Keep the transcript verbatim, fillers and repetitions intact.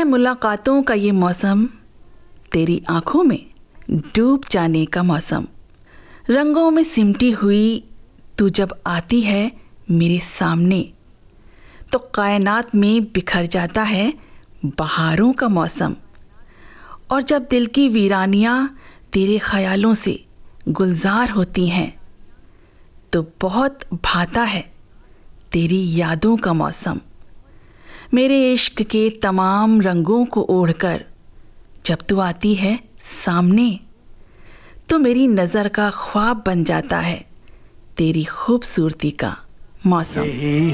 मुलाकातों का ये मौसम, तेरी आंखों में डूब जाने का मौसम। रंगों में सिमटी हुई तू जब आती है मेरे सामने, तो कायनात में बिखर जाता है बहारों का मौसम। और जब दिल की वीरानियां तेरे ख्यालों से गुलजार होती हैं, तो बहुत भाता है तेरी यादों का मौसम। मेरे इश्क के तमाम रंगों को ओढ़कर जब तू आती है सामने, तो मेरी नज़र का ख्वाब बन जाता है तेरी खूबसूरती का मौसम।